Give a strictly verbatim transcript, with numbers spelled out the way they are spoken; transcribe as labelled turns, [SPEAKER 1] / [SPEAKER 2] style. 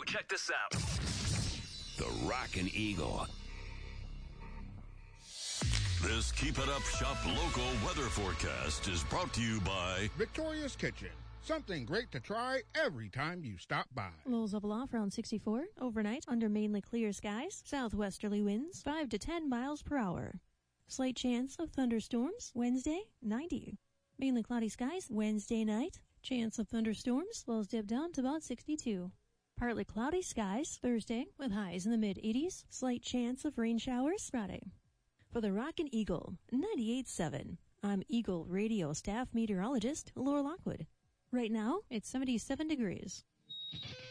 [SPEAKER 1] Check this out.
[SPEAKER 2] The Rockin' Eagle.
[SPEAKER 3] This Keep It Up Shop local weather forecast is brought to you by
[SPEAKER 4] Victoria's Kitchen. Something great to try every time you stop by.
[SPEAKER 5] Lows level off around sixty-four. Overnight, under mainly clear skies. Southwesterly winds, five to ten miles per hour. Slight chance of thunderstorms. Wednesday, ninety. Mainly cloudy skies. Wednesday night. Chance of thunderstorms. Lows dip down to about sixty-two. Partly cloudy skies. Thursday, with highs in the mid-eighties. Slight chance of rain showers. Friday. For the Rockin' Eagle, ninety-eight point seven. I'm Eagle Radio staff meteorologist Laura Lockwood. Right now, it's seventy-seven degrees.